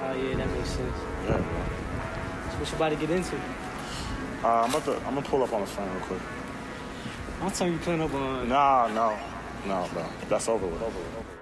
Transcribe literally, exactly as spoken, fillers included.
Oh, yeah, that makes sense. Yeah, bro. So what you about to get into? Uh, I'm about to, I'm gonna pull up on the phone real quick. I'll tell you playing up on... Nah, no. No, bro. That's over with. Over with. Over with.